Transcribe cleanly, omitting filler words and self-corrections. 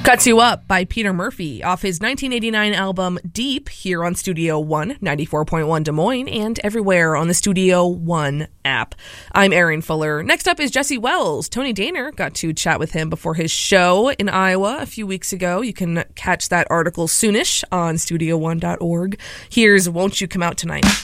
Cuts You Up by Peter Murphy off his 1989 album Deep, here on Studio One, 94.1 Des Moines, and everywhere on the Studio One app. I'm Erin Fuller. Next up is Jesse Wells. Tony Daner got to chat with him before his show in Iowa a few weeks ago. You can catch that article soonish on studio1.org. Here's Won't You Come Out Tonight.